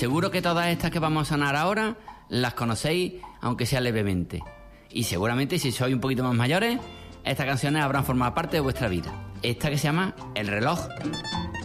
Seguro que todas estas que vamos a sonar ahora las conocéis, aunque sea levemente. Y seguramente si sois un poquito más mayores, estas canciones habrán formado parte de vuestra vida. Esta que se llama El reloj.